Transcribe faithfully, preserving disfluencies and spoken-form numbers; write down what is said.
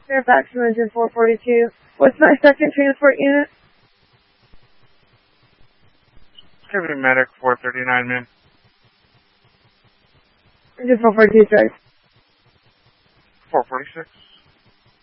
Fairfax, Engine four forty-two. What's my second transport unit? Heavy medic, four thirty-nine, man. Engine four forty-two, strike. four forty-six.